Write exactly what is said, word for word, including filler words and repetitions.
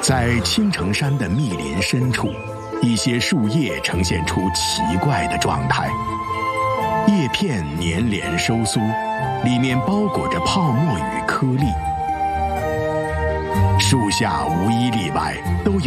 在青城山的密林深处，一些树叶呈现出奇怪的状态，叶片粘连收缩，里面包裹着泡沫与颗粒。树下无一例外都有